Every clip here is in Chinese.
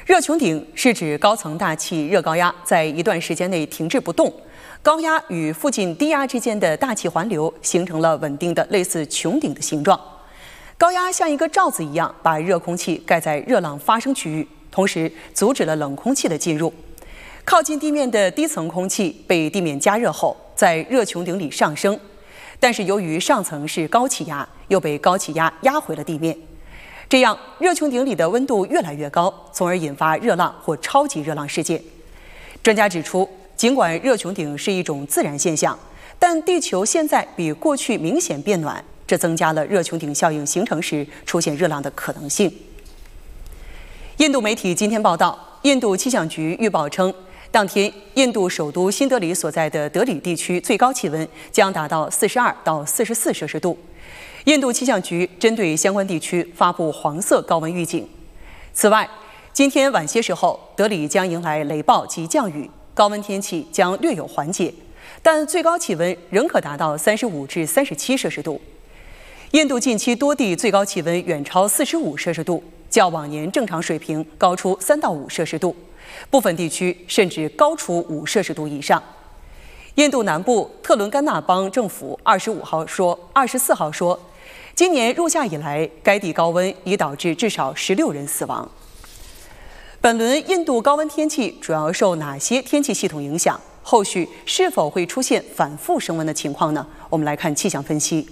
热穹顶是指高层大气热高压在一段时间内停滞不动，高压与附近低压之间的大气环流形成了稳定的类似穹顶的形状。高压像一个罩子一样，把热空气盖在热浪发生区域，同时阻止了冷空气的进入。靠近地面的低层空气被地面加热后，在热穹顶里上升，但是由于上层是高气压，又被高气压压回了地面。这样，热穹顶里的温度越来越高，从而引发热浪或超级热浪事件。专家指出，尽管热穹顶是一种自然现象，但地球现在比过去明显变暖，这增加了热穹顶效应形成时出现热浪的可能性。印度媒体今天报道，印度气象局预报称，当天印度首都新德里所在的德里地区最高气温将达到42到44摄氏度。印度气象局针对相关地区发布黄色高温预警。此外，今天晚些时候，德里将迎来雷暴及降雨，高温天气将略有缓解，但最高气温仍可达到35至37摄氏度。印度近期多地最高气温远超45摄氏度，较往年正常水平高出3到5摄氏度，部分地区甚至高出5摄氏度以上。印度南部特伦甘纳邦政府24号说，今年入夏以来，该地高温已导致至少16人死亡。本轮印度高温天气主要受哪些天气系统影响？后续是否会出现反复升温的情况呢？我们来看气象分析。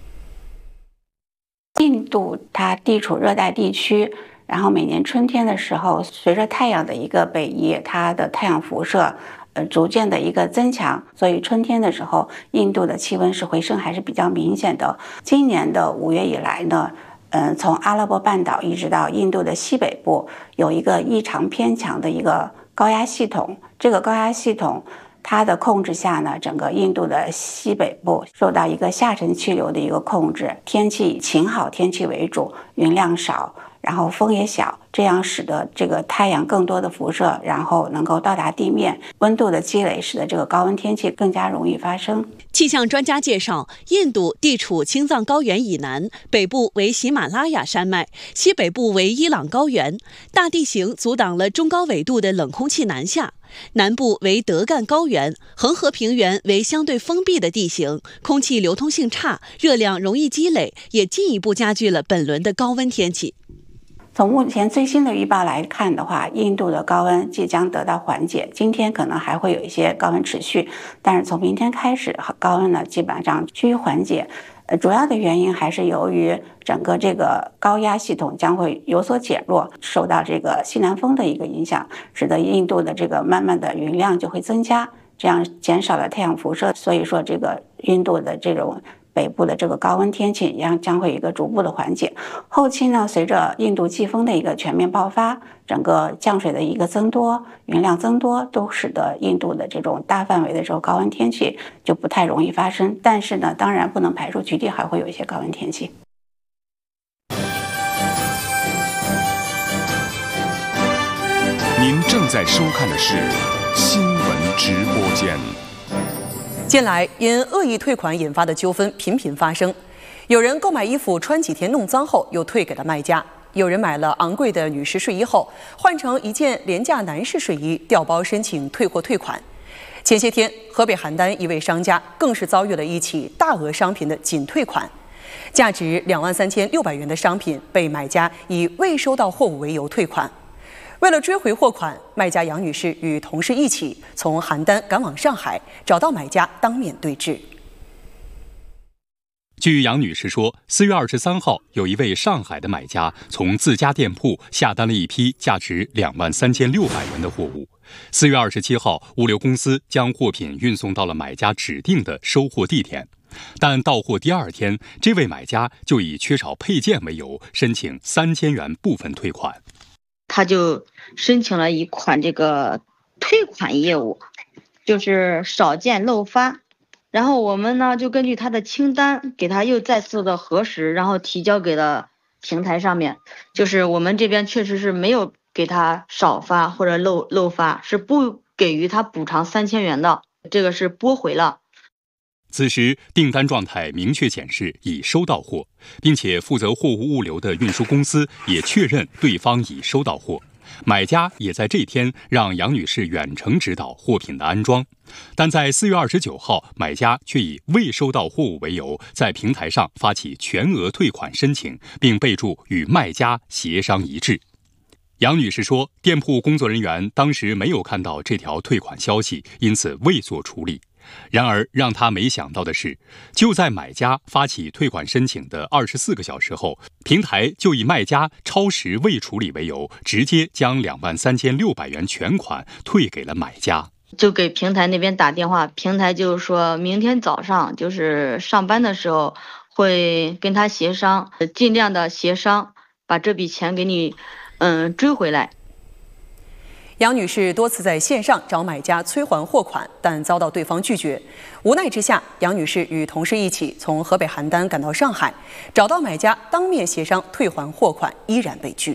印度它地处热带地区，然后每年春天的时候，随着太阳的一个北移，它的太阳辐射逐渐的一个增强，所以春天的时候，印度的气温是回升还是比较明显的。今年的5月以来呢，从阿拉伯半岛一直到印度的西北部，有一个异常偏强的一个高压系统。这个高压系统它的控制下呢，整个印度的西北部受到一个下沉气流的一个控制，天气以晴好天气为主，云量少，然后风也小，这样使得这个太阳更多的辐射，然后能够到达地面，温度的积累使得这个高温天气更加容易发生。 气象专家介绍，印度地处青藏高原以南，北部为喜马拉雅山脉，西北部为伊朗高原，大地形阻挡了中高纬度的冷空气南下。南部为德干高原，恒河平原为相对封闭的地形，空气流通性差，热量容易积累，也进一步加剧了本轮的高温天气。 从目前最新的预报来看的话，印度的高温即将得到缓解，今天可能还会有一些高温持续，但是从明天开始，高温呢基本上趋于缓解。主要的原因还是由于整个这个高压系统将会有所减弱，受到这个西南风的一个影响，使得印度的这个慢慢的云量就会增加，这样减少了太阳辐射，所以说这个印度的这种北部的这个高温天气将会有一个逐步的缓解。后期呢，随着印度季风的一个全面爆发，整个降水的一个增多，云量增多，都使得印度的这种大范围的这种高温天气就不太容易发生。但是呢，当然不能排除局地还会有一些高温天气。 您正在收看的是新闻直播间。 近来，因恶意退款引发的纠纷频频发生。有人购买衣服穿几天弄脏后又退给了卖家；有人买了昂贵的女士睡衣后换成一件廉价男士睡衣，调包申请退货退款。前些天，河北邯郸一位商家更是遭遇了一起大额商品的仅退款，价值23600元的商品被买家以未收到货物为由退款。为了追回货款，卖家杨女士与同事一起从邯郸赶往上海，找到买家当面对质。 据杨女士说，4月23号，有一位上海的买家从自家店铺下单了一批价值23600元的货物。4月27号，物流公司将货品运送到了买家指定的收货地点，但到货第二天，这位买家就以缺少配件为由，申请3000元部分退款。 他就申请了一款这个退款业务，就是少件漏发。然后我们呢就根据他的清单给他又再次的核实，然后提交给了平台上面。就是我们这边确实是没有给他少发或者漏发，是不给予他补偿3000元的，这个是拨回了。 此时订单状态明确显示已收到货，并且负责货物物流的运输公司也确认对方已收到货。 买家也在这天让杨女士远程指导货品的安装，但在4月29号，买家却以未收到货物为由，在平台上发起全额退款申请，并备注与卖家协商一致。杨女士说，店铺工作人员当时没有看到这条退款消息，因此未做处理。然而，让她没想到的是，就在买家发起退款申请的24个小时后，平台就以卖家超时未处理为由，直接将23600元全款退给了买家。 就给平台那边打电话，平台就说明天早上就是上班的时候会跟他协商，尽量的协商把这笔钱给你追回来。 杨女士多次在线上找买家催还货款，但遭到对方拒绝。无奈之下，杨女士与同事一起从河北邯郸赶到上海，找到买家当面协商退还货款，依然被拒。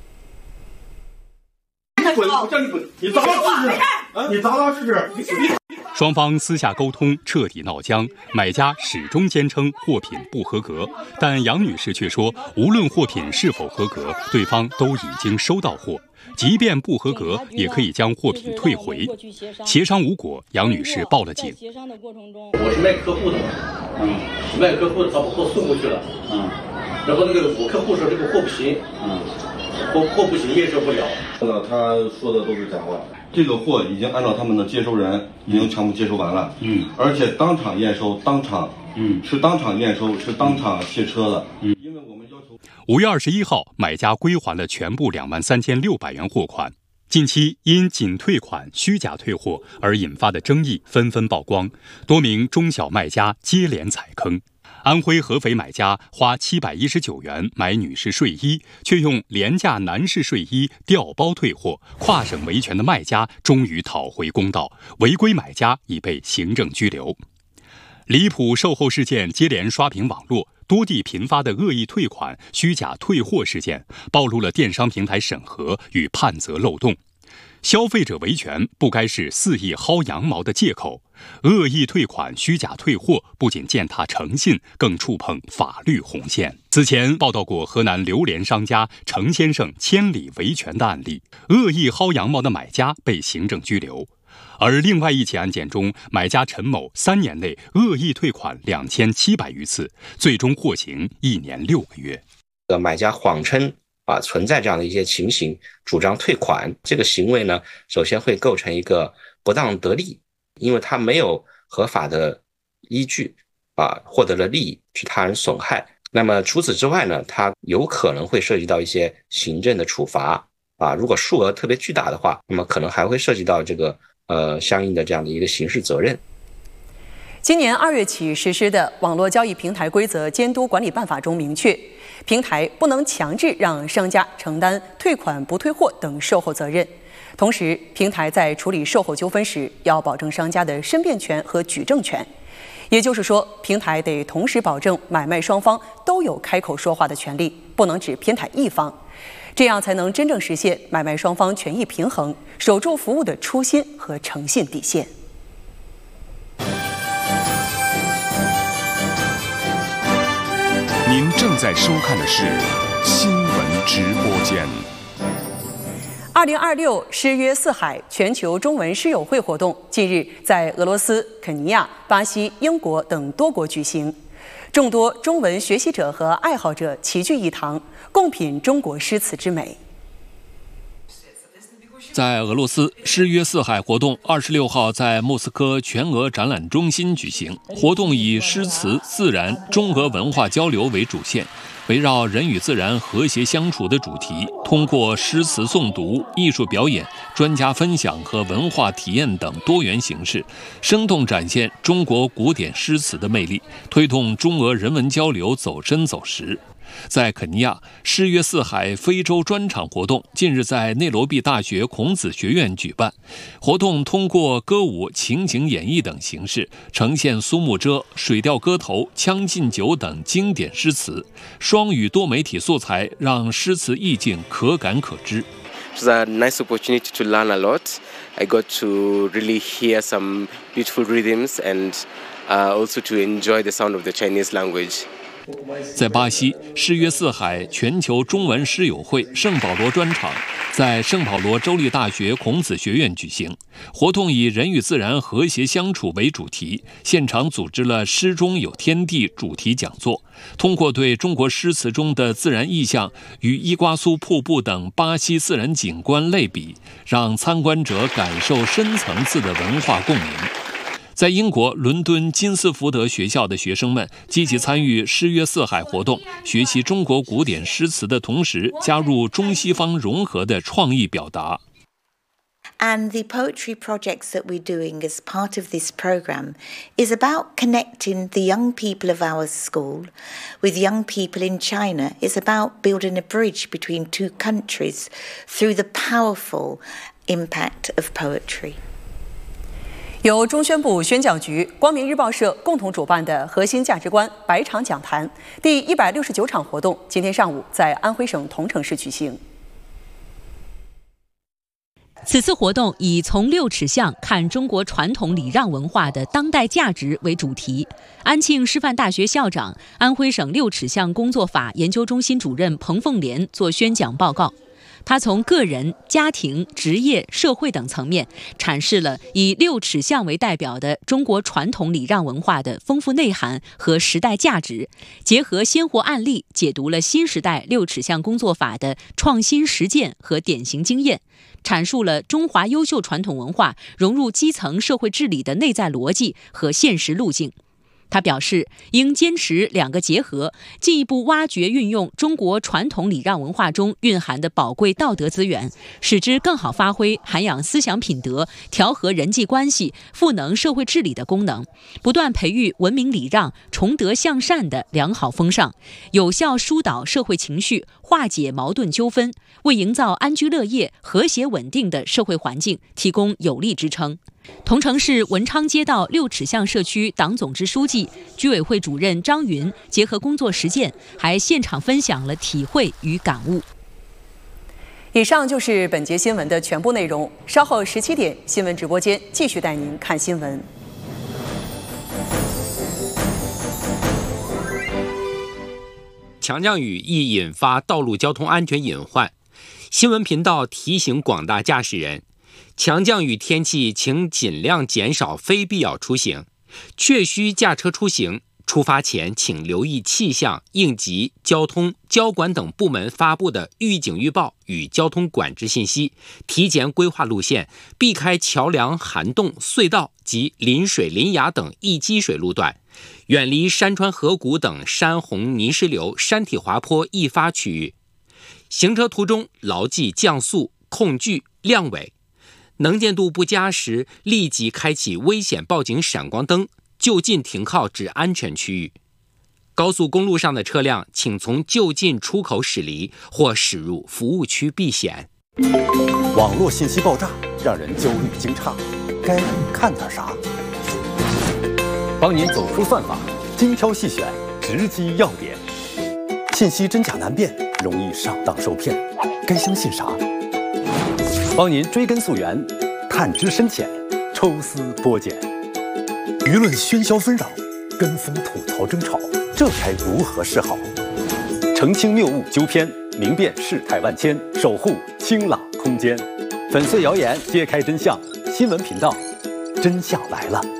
你滚！我叫你滚！你砸他试试！你砸他试试！ 双方私下沟通，彻底闹僵。买家始终坚称货品不合格，但杨女士却说，无论货品是否合格，对方都已经收到货。即便不合格，也可以将货品退回。协商无果，杨女士报了警。 我是卖客户的嘛，卖客户的，他把货送过去了，然后我客户说这个货不行，货不行，验收不了。 他说的都是假话，这个货已经按照他们的接收人已经全部接收完了，而且当场验收，是当场验收，是当场卸车的，因为我们要求。 5月21号，买家归还了全部23600元货款。近期因仅退款虚假退货而引发的争议纷纷曝光，多名中小卖家接连踩坑。安徽合肥买家花719元买女士睡衣，却用廉价男士睡衣调包退货，跨省维权的卖家终于讨回公道，违规买家已被行政拘留。离谱售后事件接连刷屏网络，多地频发的恶意退款、虚假退货事件，暴露了电商平台审核与判责漏洞。消费者维权不该是肆意薅羊毛的借口，恶意退款、虚假退货不仅践踏诚信，更触碰法律红线。此前报道过河南榴莲商家程先生千里维权的案例，恶意薅羊毛的买家被行政拘留。而另外一起案件中，买家陈某3年内恶意退款2700余次，最终获刑1年6个月。 买家谎称存在这样的一些情形，主张退款，这个行为呢，首先会构成一个不当得利，因为他没有合法的依据获得了利益，致他人损害。那么除此之外呢，他有可能会涉及到一些行政的处罚如果数额特别巨大的话，那么可能还会涉及到这个相应的这样的一个刑事责任。 今年2月起实施的《网络交易平台规则监督管理办法》中明确，平台不能强制让商家承担退款不退货等售后责任。同时，平台在处理售后纠纷时，要保证商家的申辩权和举证权。也就是说，平台得同时保证买卖双方都有开口说话的权利，不能只偏袒一方，这样才能真正实现买卖双方权益平衡，守住服务的初心和诚信底线。 您正在收看的是新闻直播间。 2026诗约四海全球中文诗友会活动近日在俄罗斯、肯尼亚、巴西、英国等多国举行，众多中文学习者和爱好者齐聚一堂，共品中国诗词之美。 在俄罗斯，诗约四海活动26号在莫斯科全俄展览中心举行。活动以诗词、自然、中俄文化交流为主线，围绕人与自然和谐相处的主题，通过诗词诵读、艺术表演、专家分享和文化体验等多元形式，生动展现中国古典诗词的魅力，推动中俄人文交流走深走实。在肯尼亚，诗约四海非洲专场活动近日在内罗毕大学孔子学院举办。活动通过歌舞、情景演绎等形式，呈现苏幕遮、水调歌头、将进酒等经典诗词，双语多媒体素材让诗词意境可感可知。 It was a nice opportunity to learn a lot. I got to really hear some beautiful rhythms and also to enjoy the sound of the Chinese language. 在巴西，诗约四海全球中文诗友会圣保罗专场在圣保罗州立大学孔子学院举行，活动以人与自然和谐相处为主题，现场组织了诗中有天地主题讲座，通过对中国诗词中的自然意象与伊瓜苏瀑布等巴西自然景观类比，让参观者感受深层次的文化共鸣。在英国伦敦金斯福德学校的学生们积极参与诗约四海活动，学习中国古典诗词的同时，加入中西方融合的创意表达。 And the poetry projects that we're doing as part of this program is about connecting the young people of our school with young people in China. It's about building a bridge between two countries through the powerful impact of poetry. 由中宣部宣教局、光明日报社共同主办的核心价值观100场讲坛第169场活动，今天上午在安徽省桐城市举行。 此次活动以从六尺巷看中国传统礼让文化的当代价值为主题。安庆师范大学校长、安徽省六尺巷工作法研究中心主任彭凤莲作宣讲报告。他从个人、家庭、职业、社会等层面阐释了以六尺巷为代表的中国传统礼让文化的丰富内涵和时代价值，结合鲜活案例解读了新时代六尺巷工作法的创新实践和典型经验，阐述了中华优秀传统文化融入基层社会治理的内在逻辑和现实路径。他表示，应坚持两个结合，进一步挖掘运用中国传统礼让文化中蕴含的宝贵道德资源，使之更好发挥涵养思想品德、调和人际关系、赋能社会治理的功能，不断培育文明礼让、崇德向善的良好风尚，有效疏导社会情绪，化解矛盾纠纷，为营造安居乐业、和谐稳定的社会环境提供有力支撑。桐城市文昌街道六尺巷社区党总支书记、居委会主任张云结合工作实践，还现场分享了体会与感悟。 以上就是本节新闻的全部内容。稍后17点，新闻直播间继续带您看新闻。 强降雨易引发道路交通安全隐患，新闻频道提醒广大驾驶人。强降雨天气，请尽量减少非必要出行。确需驾车出行，出发前请留意气象、应急、交通、交管等部门发布的预警预报与交通管制信息，提前规划路线，避开桥梁、涵洞、隧道及临水、临崖等易积水路段，远离山川河谷等山洪、泥石流、山体滑坡易发区域。行车途中牢记降速、控距、亮尾。能见度不佳时，立即开启危险报警闪光灯，就近停靠至安全区域。高速公路上的车辆，请从就近出口驶离或驶入服务区避险。 网络信息爆炸，让人焦虑惊诧，该看点啥？帮您走出算法，精挑细选，直击要点。信息真假难辨，容易上当受骗，该相信啥？帮您追根溯源，探知深浅，抽丝剥茧。舆论喧嚣纷扰，跟风吐槽争吵，这该如何是好？澄清谬误纠偏，明辨事态万千，守护清朗空间。粉碎谣言，揭开真相。新闻频道，真相来了。